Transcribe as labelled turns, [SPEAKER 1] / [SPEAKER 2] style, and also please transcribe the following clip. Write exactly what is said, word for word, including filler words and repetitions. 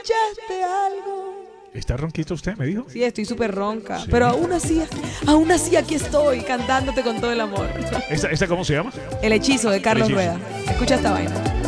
[SPEAKER 1] ¿Escuchaste algo?
[SPEAKER 2] ¿Está ronquito usted, me dijo?
[SPEAKER 1] Sí, estoy súper ronca.
[SPEAKER 2] Sí.
[SPEAKER 1] Pero aún así, aún así aquí estoy cantándote con todo el amor.
[SPEAKER 2] ¿Esa, esa cómo se llama?
[SPEAKER 1] El hechizo de Carlos
[SPEAKER 2] El hechizo.
[SPEAKER 1] Rueda. Escucha esta vaina.